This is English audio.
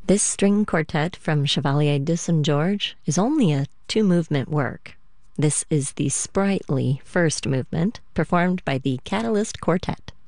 This string quartet from Chevalier de St. George is only a two-movement work. This is the sprightly first movement, performed by the Catalyst Quartet.